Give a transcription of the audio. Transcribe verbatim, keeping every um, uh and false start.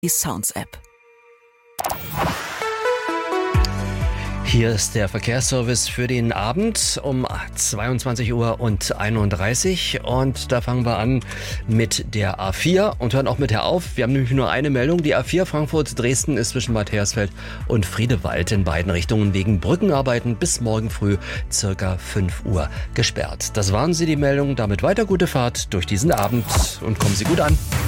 die Sounds-App. Hier ist der Verkehrsservice für den Abend um zweiundzwanzig Uhr einunddreißig und da fangen wir an mit der A vier und hören auch mit der auf. Wir haben nämlich nur eine Meldung. Die A vier Frankfurt-Dresden ist zwischen Bad Hersfeld und Friedewald in beiden Richtungen wegen Brückenarbeiten bis morgen früh circa fünf Uhr gesperrt. Das waren sie, die Meldungen. Damit weiter gute Fahrt durch diesen Abend und kommen Sie gut an.